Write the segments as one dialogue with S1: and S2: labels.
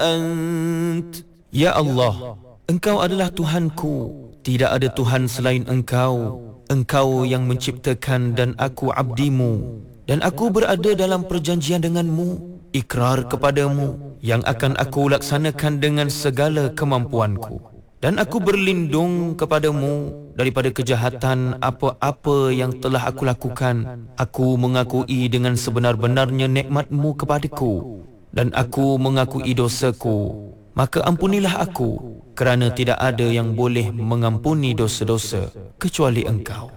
S1: أنت. Ya Allah, Engkau adalah Tuhanku, tidak ada Tuhan selain Engkau. Engkau yang menciptakan dan aku abdimu, dan aku berada dalam perjanjian denganmu, ikrar kepadamu yang akan aku laksanakan dengan segala kemampuanku. Dan aku berlindung kepadamu daripada kejahatan apa-apa yang telah aku lakukan. Aku mengakui dengan sebenar-benarnya nikmat-Mu kepadaku, dan aku mengakui dosaku. Maka ampunilah aku, kerana tidak ada yang boleh mengampuni dosa-dosa kecuali Engkau.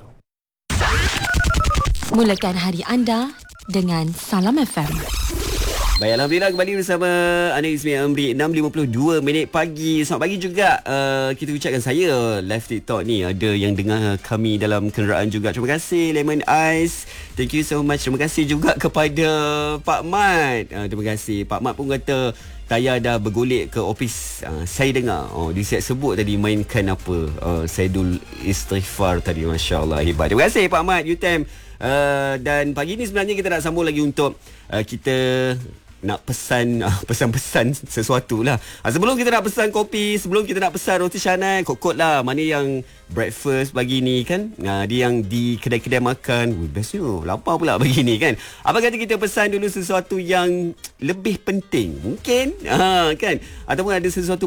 S2: Mulakan hari anda dengan Salam FM.
S3: Baik, Alhamdulillah kembali bersama Ana Ismail Amri. 6.52 minit pagi. Selamat pagi juga. Kita ucapkan saya live TikTok ni ada yang dengar kami dalam kenderaan juga. Terima kasih Lemon Ice. Thank you so much. Terima kasih juga kepada Pak Mat. Terima kasih. Pak Mat pun kata Taya dah bergolek ke ofis. Saya dengar dia sebut tadi mainkan apa, Saidul Istighfar tadi. Masya Allah, hebat. Terima kasih Pak Mat, UTM. Dan pagi ni sebenarnya kita nak sambung lagi untuk kita nak pesan pesan-pesan sesuatu lah. Sebelum kita nak pesan kopi, sebelum kita nak pesan roti canai, kod-kod lah mana yang breakfast pagi ni kan. Dia yang di kedai-kedai makan, bestnya lapar pula pagi ni kan. Apa kata kita pesan dulu sesuatu yang lebih penting mungkin, kan, ataupun ada sesuatu